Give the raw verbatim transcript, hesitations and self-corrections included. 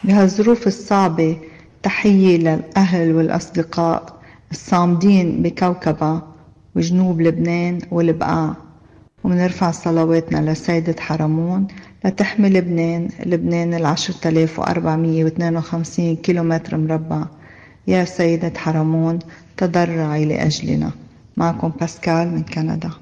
بهالظروف الصعبة تحية للأهل والأصدقاء الصامدين بكوكبة وجنوب لبنان والبقاع، ومنرفع صلواتنا لسيدة حرمون لتحمي لبنان لبنان العشرة آلاف وأربعمية واثنين وخمسين كيلومتر مربع. يا سيدة حرمون تضرعي لأجلنا. معكم باسكال من كندا.